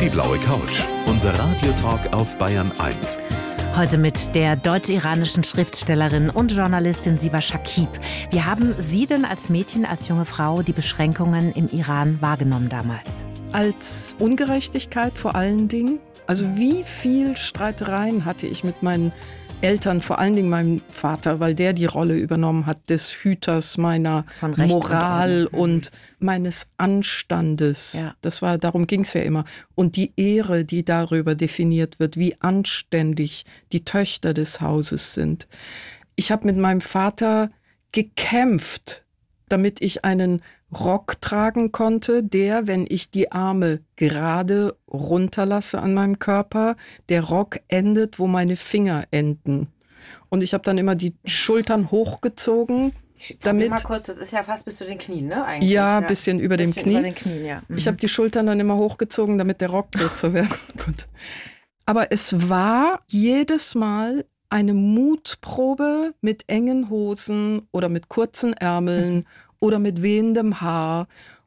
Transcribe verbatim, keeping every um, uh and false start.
Die blaue Couch, unser Radiotalk auf Bayern eins. Heute mit der deutsch-iranischen Schriftstellerin und Journalistin Siba Shakib. Wie haben Sie denn als Mädchen, als junge Frau die Beschränkungen im Iran wahrgenommen damals? Als Ungerechtigkeit vor allen Dingen. Also wie viel Streitereien hatte ich mit meinen Eltern, vor allen Dingen meinem Vater, weil der die Rolle übernommen hat des Hüters meiner Moral und, und meines Anstandes. Ja. Das war, darum ging es ja immer. Und die Ehre, die darüber definiert wird, wie anständig die Töchter des Hauses sind. Ich habe mit meinem Vater gekämpft, damit ich einen Rock tragen konnte, der, wenn ich die Arme gerade runterlasse an meinem Körper, der Rock endet, wo meine Finger enden. Und ich habe dann immer die Schultern hochgezogen. Ich damit mal kurz, das ist ja fast bis zu den Knien, ne? Eigentlich. Ja, ein bisschen über bisschen dem Knie. Über den Knien, ja. Mhm. Ich habe die Schultern dann immer hochgezogen, damit der Rock kürzer wird. Aber es war jedes Mal eine Mutprobe mit engen Hosen oder mit kurzen Ärmeln oder mit wehendem Haar.